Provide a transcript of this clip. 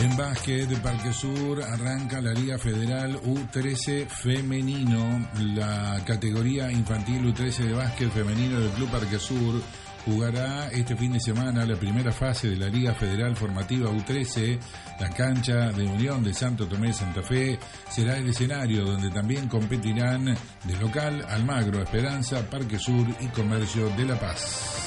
En básquet, Parque Sur arranca la Liga Federal U13 femenino. La categoría infantil U13 de básquet femenino del Club Parque Sur jugará este fin de semana la primera fase de la Liga Federal Formativa U13. La cancha de Unión de Santo Tomé de Santa Fe será el escenario donde también competirán de local Almagro, Esperanza, Parque Sur y Comercio de La Paz.